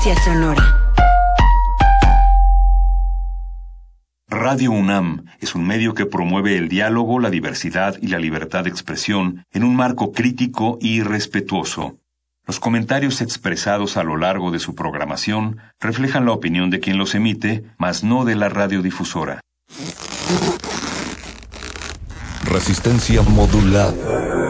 Resistencia sonora. Radio UNAM es un medio que promueve el diálogo, la diversidad y la libertad de expresión en un marco crítico y respetuoso. Los comentarios expresados a lo largo de su programación reflejan la opinión de quien los emite, mas no de la radiodifusora. Resistencia modulada.